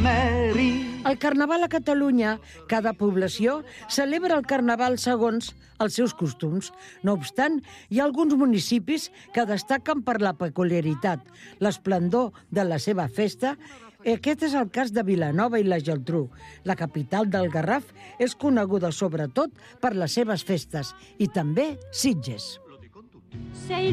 El Carnaval a Catalunya, cada població celebra el Carnaval segons els seus costums. No obstant, hi ha alguns municipis que destaquen per la peculiaritat, l'esplendor de la seva festa. Aquest és el cas de Vilanova i la Geltrú. La capital del Garraf és coneguda sobretot per les seves festes i també Sitges.